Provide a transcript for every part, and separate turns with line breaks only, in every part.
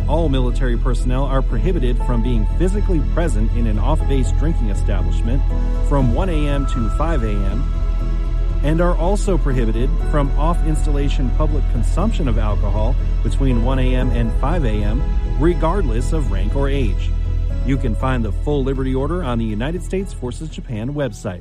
All military personnel are prohibited from being physically present in an off-base drinking establishment from 1 a.m. to 5 a.m. and are also prohibited from off-installation public consumption of alcohol between 1 a.m. and 5 a.m., regardless of rank or age. You can find the full Liberty Order on the United States Forces Japan website.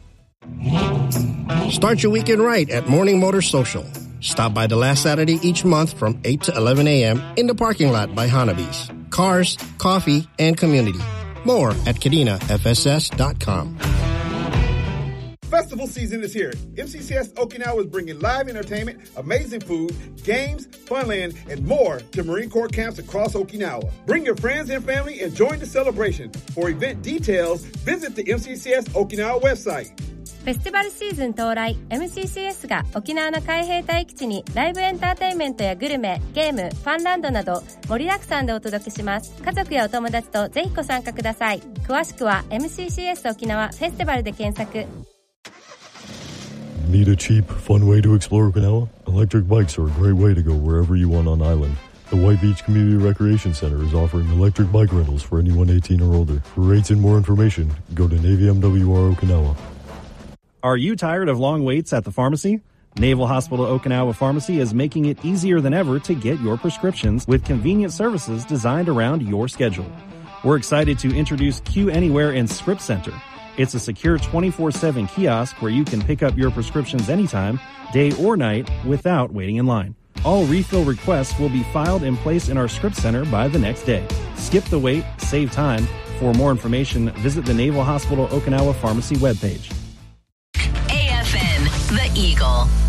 Start your weekend right at Morning Motor Social. Stop by the last Saturday each month from 8 to 11 a.m. in the parking lot by Hanabi's. Cars, coffee, and community. More at KadinaFSS.com.
Festival season is here. MCCS Okinawa is bringing live entertainment, amazing food, games, funland, and more to Marine Corps camps across Okinawa. Bring your friends and family and join the celebration. For event details, visit the MCCS Okinawa website.
フェスティバルシーズン到来、MCCS が沖縄の海兵隊基地にライブエンターテインメントやグルメ、ゲーム、ファンランドなど盛りだくさんでお届けします。家族やお友達とぜひご参加ください。詳しくは MCCS 沖縄フェスティバルで検索。
Need a cheap, fun way to explore Okinawa? Electric bikes are a great way to go wherever you want on island. The White Beach Community Recreation Center is offering electric bike rentals for anyone 18 or older. For rates and more information, go to Navy MWR Okinawa.
Are you tired of long waits at the pharmacy? Naval Hospital Okinawa Pharmacy is making it easier than ever to get your prescriptions with convenient services designed around your schedule. We're excited to introduce Q Anywhere and Script Center. It's a secure 24/7 kiosk where you can pick up your prescriptions anytime, day or night, without waiting in line. All refill requests will be filed and placed in our Script Center by the next day. Skip the wait, save time. For more information, visit the Naval Hospital Okinawa Pharmacy webpage.
AFN, The Eagle.